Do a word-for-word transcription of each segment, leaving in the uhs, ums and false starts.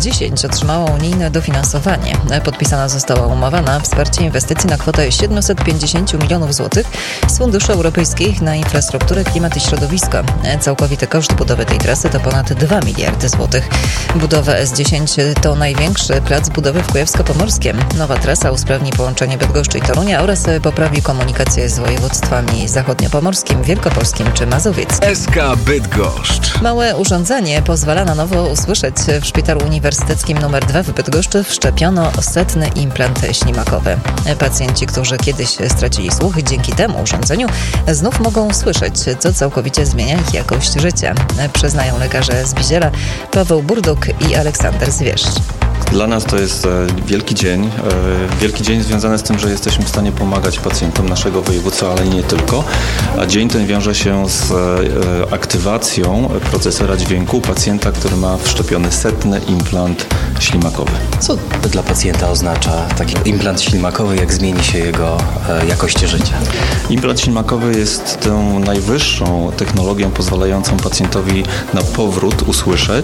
dziesięć otrzymało unijne dofinansowanie. Podpisana została umowa na wsparcie inwestycji na kwotę siedemset pięćdziesiąt milionów złotych z funduszy europejskich na infrastrukturę, klimat i środowisko. Całkowity koszt budowy tej trasy to ponad dwa miliardy złotych. Budowa S dziesięć to największy plac budowy w Kujawsko-Pomorskiem. Nowa trasa usprawni połączenie Bydgoszczy i Torunia oraz poprawi komunikację z województwami zachodniopomorskim, wielkopolskim czy mazowieckim. S K Bydgoszcz. Małe urządzenie pozwala na nowo usłyszeć. W Szpitalu Uniwersyteckim numer dwa w Bydgoszczy wszczepiono setny implant ślimakowy. Pacjenci, którzy kiedyś stracili słuch, dzięki temu urządzeniu znów mogą słyszeć, co całkowicie zmienia ich jakość życia. Przyznają lekarze z Biziela Paweł Burduk i Aleksander Zwierz. Dla nas to jest wielki dzień. Wielki dzień związany z tym, że jesteśmy w stanie pomagać pacjentom naszego województwa, ale nie tylko. A dzień ten wiąże się z aktywacją procesora dźwięku pacjenta, który ma wszczepiony setny implant ślimakowy. Co dla pacjenta oznacza taki implant ślimakowy, jak zmieni się jego jakość życia? Implant ślimakowy jest tą najwyższą technologią pozwalającą pacjentowi na powrót usłyszeć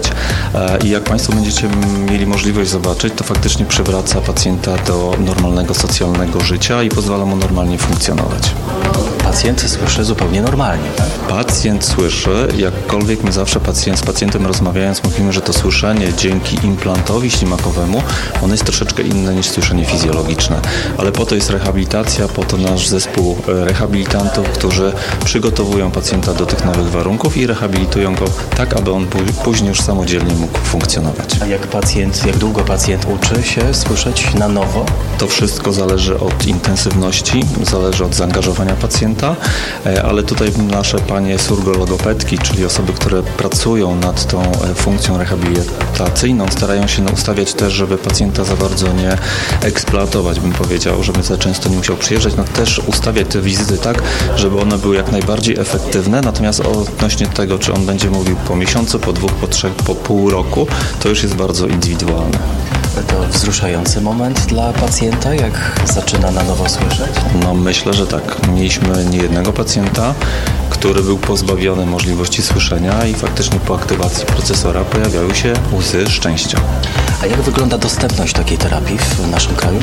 i jak Państwo będziecie mieli możliwość zobaczyć, to faktycznie przywraca pacjenta do normalnego, socjalnego życia i pozwala mu normalnie funkcjonować. Pacjent słyszy zupełnie normalnie, tak? Pacjent słyszy, jakkolwiek my zawsze pacjent, z pacjentem rozmawiając mówimy, że to słyszenie dzięki implantowi ślimakowemu, ono jest troszeczkę inne niż słyszenie fizjologiczne. Ale po to jest rehabilitacja, po to nasz zespół rehabilitantów, którzy przygotowują pacjenta do tych nowych warunków i rehabilitują go tak, aby on później już samodzielnie mógł funkcjonować. A jak pacjent, jak długo pacjent uczy się słyszeć na nowo? To wszystko zależy od intensywności, zależy od zaangażowania pacjenta, ale tutaj nasze panie surgologopedki, czyli osoby, które pracują nad tą funkcją rehabilitacyjną, starają się ustawiać też, żeby pacjenta za bardzo nie eksploatować, bym powiedział, żeby za często nie musiał przyjeżdżać, no też ustawiać te wizyty tak, żeby one były jak najbardziej efektywne, natomiast odnośnie tego, czy on będzie mówił po miesiącu, po dwóch, po trzech, po pół roku, to już jest bardzo indywidualne. To wzruszający moment dla pacjenta, jak zaczyna na nowo słyszeć? No myślę, że tak. Mieliśmy niejednego pacjenta, który był pozbawiony możliwości słyszenia i faktycznie po aktywacji procesora pojawiały się łzy szczęścia. A jak wygląda dostępność takiej terapii w naszym kraju?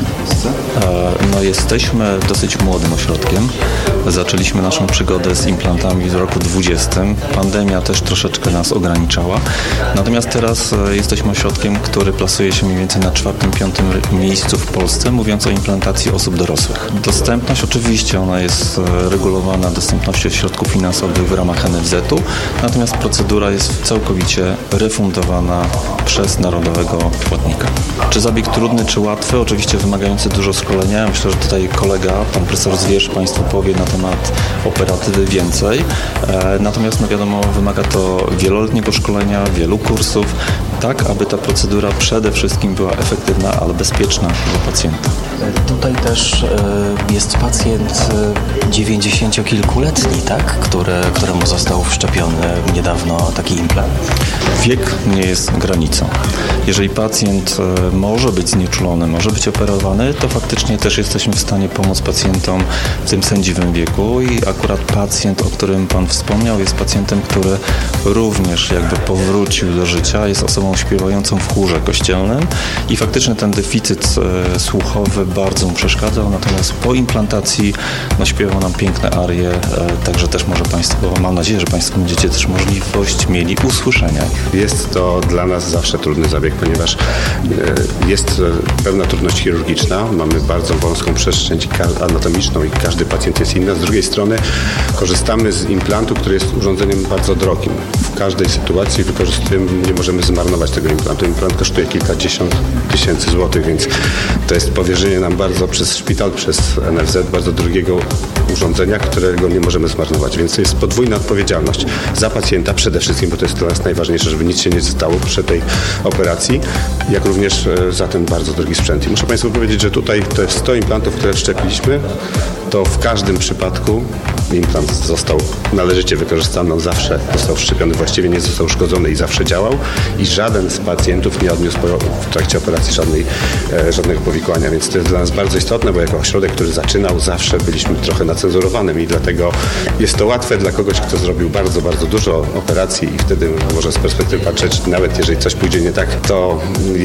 No jesteśmy dosyć młodym ośrodkiem. Zaczęliśmy naszą przygodę z implantami w roku dwudziestym. Pandemia też troszeczkę nas ograniczała. Natomiast teraz jesteśmy ośrodkiem, który plasuje się mniej więcej na czwartym, piątym miejscu w Polsce, mówiąc o implantacji osób dorosłych. Dostępność oczywiście ona jest regulowana dostępnością środków finansowych w ramach N F Z u, natomiast procedura jest całkowicie refundowana przez narodowego płatnika. Czy zabieg trudny, czy łatwy? Oczywiście wymagający dużo szkolenia. Myślę, że tutaj kolega, pan profesor Zwierz, Państwu powie na temat operatywy więcej. E, natomiast no wiadomo, wymaga to wieloletniego szkolenia, wielu kursów, tak aby ta procedura przede wszystkim była efektywna, ale bezpieczna dla pacjenta. Tutaj też y, jest pacjent y, dziewięćdziesięciokilkuletni, tak? Który, któremu został wszczepiony niedawno taki implant. Wiek nie jest granicą. Jeżeli pacjent y, może być znieczulony, może być operowany, to faktycznie też jesteśmy w stanie pomóc pacjentom w tym sędziwym wieku i akurat pacjent, o którym Pan wspomniał, jest pacjentem, który również jakby powrócił do życia, jest osobą śpiewającą w chórze kościelnym i faktycznie ten deficyt y, słuchowy bardzo mu przeszkadzał, natomiast po implantacji no, śpiewał nam piękne arie, e, także też może Państwo, mam nadzieję, że Państwo będziecie też możliwość mieli usłyszenia. Jest to dla nas zawsze trudny zabieg, ponieważ e, jest pewna trudność chirurgiczna, mamy bardzo wąską przestrzeń anatomiczną i każdy pacjent jest inny. Z drugiej strony korzystamy z implantu, który jest urządzeniem bardzo drogim. W każdej sytuacji wykorzystujemy, nie możemy zmarnować tego implantu. Implant kosztuje kilkadziesiąt tysięcy złotych, więc to jest powierzenie nam bardzo przez szpital, przez N F Z bardzo drogiego urządzenia, którego nie możemy zmarnować. Więc to jest podwójna odpowiedzialność za pacjenta przede wszystkim, bo to jest dla nas najważniejsze, żeby nic się nie stało przed tej operacji, jak również za ten bardzo drogi sprzęt. I muszę Państwu powiedzieć, że tutaj te sto implantów, które wszczepiliśmy, to w każdym przypadku implant został należycie wykorzystany, on zawsze został wszczepiony, właściwie nie został uszkodzony i zawsze działał i żaden z pacjentów nie odniósł w trakcie operacji żadnej, e, żadnego powikłania, więc to jest dla nas bardzo istotne, bo jako ośrodek, który zaczynał, zawsze byliśmy trochę nacenzurowanym i dlatego jest to łatwe dla kogoś, kto zrobił bardzo, bardzo dużo operacji i wtedy może z perspektywy patrzeć, nawet jeżeli coś pójdzie nie tak, to